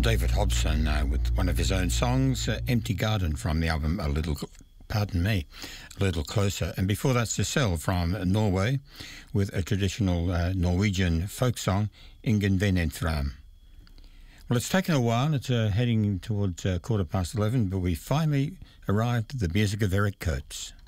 David Hobson with one of his own songs, Empty Garden, from the album A Little Closer. And before that, Cecile from Norway with a traditional Norwegian folk song, Ingen Venenthram. Well, it's taken a while. It's heading towards 11:15, but we finally arrived at the music of Eric Coates.